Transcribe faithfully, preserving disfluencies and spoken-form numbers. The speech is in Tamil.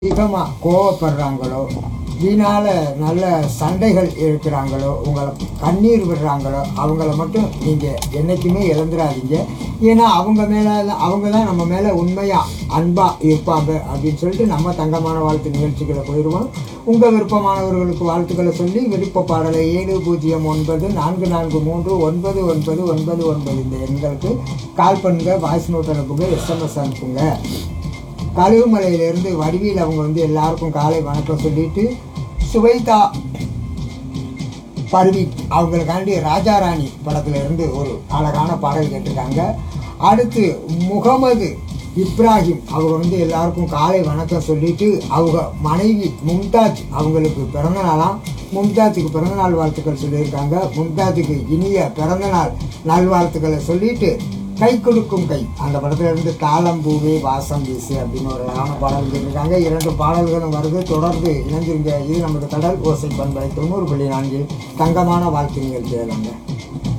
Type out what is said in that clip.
அதிகமாக கோவப்படுறாங்களோ, வீணால நல்ல சண்டைகள் இருக்கிறாங்களோ, உங்களை கண்ணீர் விடுறாங்களோ, அவங்கள மட்டும் நீங்கள் என்றைக்குமே இழந்துடாதீங்க. ஏன்னா அவங்க மேலே அவங்க தான் நம்ம மேலே உண்மையாக அன்பாக இருப்பாங்க அப்படின்னு சொல்லிட்டு நம்ம தங்கமான வாழ்த்து நிகழ்ச்சிகளை போயிடுவோம். உங்கள் விருப்பமானவர்களுக்கு வாழ்த்துக்களை சொல்லி விருப்ப பாடலை ஏழு பூஜ்ஜியம் ஒன்பது நான்கு நான்கு மூன்று ஒன்பது ஒன்பது ஒன்பது ஒன்பது இந்த எண்களுக்கு கால் பண்ணுங்க, வாய்ஸ் நோட் அனுப்புங்க, எஸ்எம்எஸ் அனுப்புங்க. கழுகுமலையிலேருந்து வடிவில் அவங்க வந்து எல்லாருக்கும் காலை வணக்கம் சொல்லிட்டு, சுவைதா பர்வி அவங்களுக்காண்டி ராஜாராணி படத்துல இருந்து ஒரு அழகான பாடல் கேட்டிருக்காங்க. அடுத்து முகமது இப்ராஹிம் அவங்க வந்து எல்லாருக்கும் காலை வணக்கம் சொல்லிட்டு, அவங்க மனைவி மும்தாஜ் அவங்களுக்கு பிறந்த நாளாம். மும்தாஜுக்கு பிறந்தநாள் வாழ்த்துக்கள் சொல்லியிருக்காங்க. மும்தாஜுக்கு இனிய பிறந்தநாள் நல்வாழ்த்துக்களை சொல்லிட்டு, கை கொடுக்கும் கை அந்த படத்துல இருந்து தாளம் பூவே வாசம் வீசு அப்படின்னு ஒரு அழகான பாடல் கேட்டிருக்காங்க. இரண்டு பாடல்களும் வருது, தொடர்ந்து இணைஞ்சிருங்க. இது நமது கடல் ஓசை பண்பலை தொண்ணூறு புள்ளி நான்கில் தங்கமான வாழ்த்து நிகழ்ச்சியாங்க.